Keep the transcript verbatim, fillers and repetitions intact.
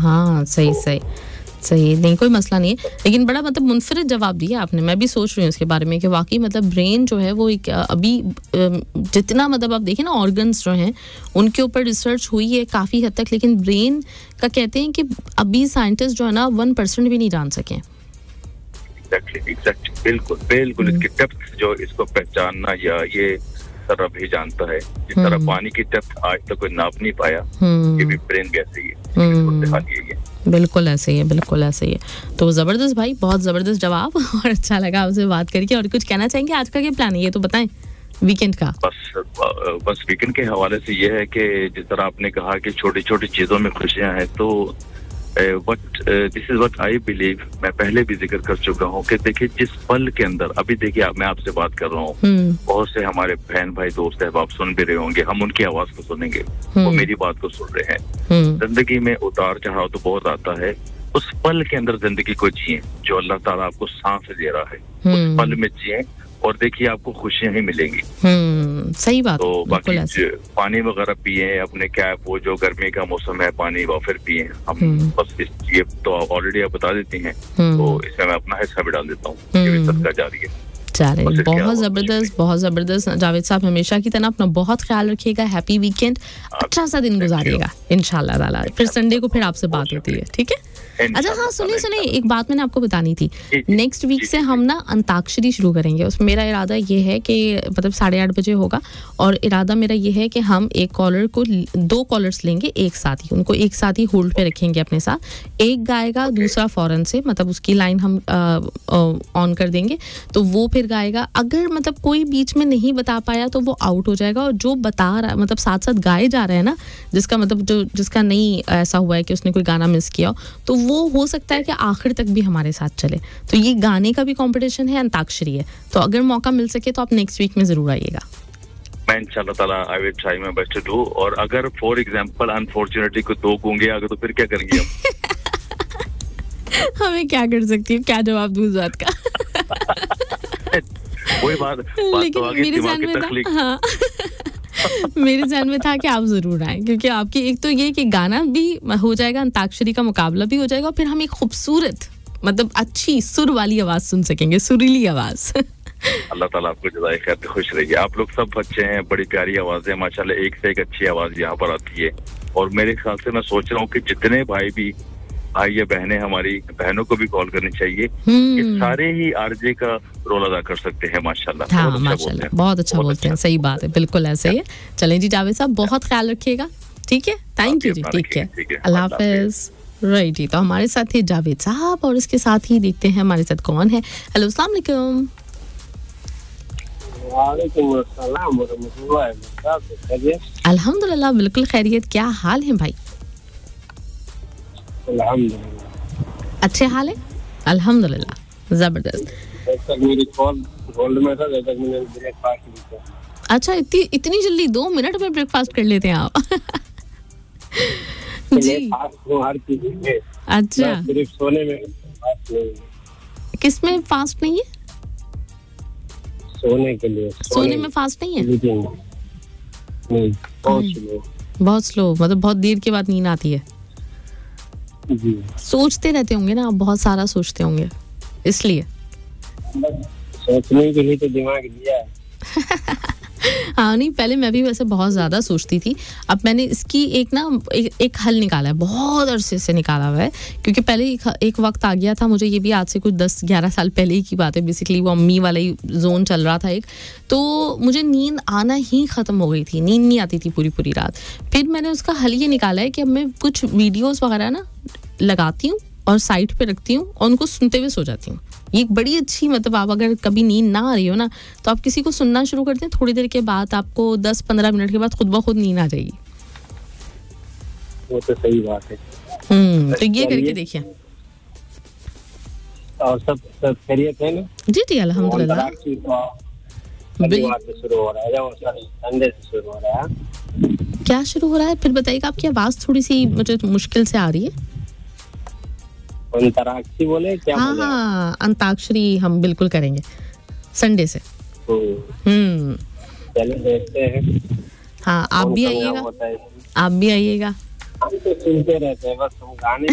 हाँ सही सही सही, नहीं कोई मसला नहीं है, लेकिन बड़ा मतलब मुनफरिद जवाब दिया आपने। मैं भी सोच रही हूँ इसके बारे में कि वाकई मतलब ब्रेन जो है वो एक अभी जितना मतलब आप देखें ना ऑर्गन्स जो हैं उनके ऊपर रिसर्च हुई है काफ़ी हद तक, लेकिन ब्रेन का कहते हैं कि अभी साइंटिस्ट जो है ना वन परसेंट भी नहीं जान सके। एग्जैक्टली एग्जैक्टली बिल्कुल बिल्कुल इसकी डेप्थ जो इसको पहचानना या ये तरह भी जानता है, जिस तरह पानी की डेप्थ आज तक कोई नाप नहीं पाया, ये भी ब्रेन भी ऐसे ही है। बिल्कुल ऐसे ही है, बिल्कुल ऐसे ही है। तो ज़बरदस्त भाई, बहुत ज़बरदस्त जवाब और अच्छा लगा आपसे बात करके। और कुछ कहना चाहेंगे, आज का क्या प्लान है ये तो बताएं वीकेंड का? बस बस वीकेंड के हवाले से ये है कि जिस तरह आपने कहा कि छोटी छोटी चीज़ों में खुशियां हैं, तो but this is what I believe, मैं पहले भी जिक्र कर चुका हूँ कि देखिए जिस पल के अंदर अभी देखिए आप, मैं आपसे बात कर रहा हूँ, बहुत से हमारे बहन भाई दोस्त है, आप सुन भी रहे होंगे, हम उनकी आवाज को सुनेंगे, वो मेरी बात को सुन रहे हैं। जिंदगी में उतार चढ़ाव तो बहुत आता है, उस पल के अंदर जिंदगी को जिए जो अल्लाह ताला आपको सांस दे रहा है, उस पल में जिए और देखिए आपको खुशियां ही मिलेंगी। हम्म, सही बात। तो बाकी पानी वगैरह पिए, अपने क्या वो जो गर्मी का मौसम है पानी वो फिर पिए हम, बस इस ये तो ऑलरेडी आप बता देती हैं, तो इसमें मैं अपना हिस्सा भी डाल देता हूँ, ये भी सदका जारी है। चलिए, बहुत ज़बरदस्त, बहुत ज़बरदस्त। जावेद साहब हमेशा की तरह अपना बहुत ख्याल रखिएगा, हैप्पी वीकेंड, अच्छा सा दिन गुजारिएगा इंशाल्लाह ताला। फिर संडे को फिर आपसे बात होती है, ठीक है? अच्छा हाँ, सुनिए सुनिए, एक बात मैंने आपको बतानी थी। नेक्स्ट वीक से हम ना अंताक्षरी शुरू करेंगे। उसमें मेरा इरादा ये है कि मतलब साढ़े आठ बजे होगा, और इरादा मेरा ये है कि हम एक कॉलर को, दो कॉलर्स लेंगे एक साथ ही, उनको एक साथ ही होल्ड पे रखेंगे अपने साथ। एक गाएगा, दूसरा फौरन से मतलब उसकी लाइन हम ऑन कर देंगे, तो वो फिर गाएगा। अगर मतलब कोई बीच में नहीं बता पाया तो वो आउट हो जाएगा, और जो बता रहा मतलब साथ साथ गाए जा रहे हैं ना, जिसका मतलब जो जिसका नहीं ऐसा हुआ है कि उसने कोई गाना मिस किया, तो वो हो सकता है कि आखिर तक भी हमारे साथ चले। तो ये गाने का भी कंपटीशन है, अंताक्षरी है, तो अगर मौका मिल सके तो आप नेक्स्ट वीक में जरूर आइएगा। मैं इंशाल्लाह ताला I will try my best to do. और अगर फॉर एग्जांपल अनफॉर्चुनेटली कोई दो गूंगे आ गए तो फिर क्या करेंगे हम? हमें क्या कर सकती हूँ, क्या जवाब दूँ इस बात का? वही बात, बात तो आगे दिमाग की तकलीफ। हाँ मेरे ज़हन में था कि आप जरूर आए, क्योंकि आपकी एक तो ये कि गाना भी हो जाएगा, अंताक्षरी का मुकाबला भी हो जाएगा, और फिर हम एक खूबसूरत मतलब अच्छी सुर वाली आवाज सुन सकेंगे, सुरीली आवाज। अल्लाह ताला आपको जज़ाए खैर, खुश रहिए। आप लोग सब बच्चे हैं, बड़ी प्यारी आवाज है माशाल्लाह, एक से एक अच्छी आवाज यहाँ पर आती है। और मेरे ख्याल से मैं सोच रहा हूँ कि जितने भाई भी भाई या बहनें, हमारी बहनों को भी कॉल करनी चाहिए, कि सारे ही आरजे का रोल अदा कर सकते हैं माशाल्लाह। हाँ, बहुत माशाल्लाह, बहुत अच्छा बोलते हैं, सही बात है, बिल्कुल ऐसे ही है। चलें जी जावेद साहब, बहुत ख्याल रखिएगा, ठीक है? थैंक यू जी, ठीक है, अल्लाह हाफिज। राइट जी, तो हमारे साथ है जावेद साहब, और इसके साथ ही देखते हैं हमारे साथ कौन है। हेलो, अस्सलाम वालेकुम। वालेकुम अस्सलाम व रहमतुल्लाहि व बरकातहू। अल्हम्दुलिल्लाह, बिल्कुल खैरियत। क्या हाल है भाई? अल्हम्दुलिल्लाह, अच्छे हाल है, अल्हम्दुलिल्लाह, जबरदस्त। जब तक मेरी कॉल होल्ड में था, जब तक मैंने ब्रेकफास्ट नहीं किया। अच्छा, इतनी इतनी जल्दी दो मिनट में ब्रेकफास्ट कर लेते हैं आप? जी, हर चीज में। अच्छा, सिर्फ सोने में फास्ट नहीं है। किस में फास्ट नहीं है? सोने के लिए। सोने, सोने में फास्ट नहीं है? नहीं, बहुत स्लो। बहुत स्लो मतलब बहुत देर के बाद नींद आती है? जी। सोचते रहते होंगे ना आप, बहुत सारा सोचते होंगे, इसलिए? सोचने के लिए तो दिमाग दिया है। हाँ, नहीं पहले मैं भी वैसे बहुत ज़्यादा सोचती थी। अब मैंने इसकी एक ना एक, एक हल निकाला है, बहुत अरसे से निकाला हुआ है, क्योंकि पहले एक, एक वक्त आ गया था मुझे, ये भी आज से कुछ दस ग्यारह साल पहले ही की बात है, बेसिकली वो अम्मी वाला ही जोन चल रहा था एक, तो मुझे नींद आना ही ख़त्म हो गई थी, नींद नहीं आती थी पूरी पूरी रात। फिर मैंने उसका हल ये निकाला है कि अब मैं कुछ वीडियोज़ वगैरह ना लगाती हूँ और साइड पे रखती हूँ और उनको सुनते हुए सो जाती हूँ। ये एक बड़ी अच्छी मतलब, आप अगर कभी नींद ना आ रही हो ना, तो आप किसी को सुनना शुरू करते हैं, थोड़ी देर के बाद आपको दस पंद्रह मिनट के बाद खुद ब खुद नींद आ जाएगी। वो तो सही बात है। हम्म, तो ये करके देखिए। और सब सब खैरियत है ना? जी जी, अल्हम्दुलिल्लाह। शनिवार से शुरू हो रहा है या संडे से शुरू हो रहा है? क्या शुरू हो रहा है फिर बताइएगा? आपकी आवाज़ थोड़ी सी मुझे मुश्किल से आ रही है। अंतराक्षरी बोले क्या? हाँ हाँ, अंताक्षरी हम बिल्कुल करेंगे संडे से। हम्म, चलो देखते हैं। हाँ, आप भी आइएगा, आप भी आइएगा। हम तो सुनते रहते हैं, बस हम गाने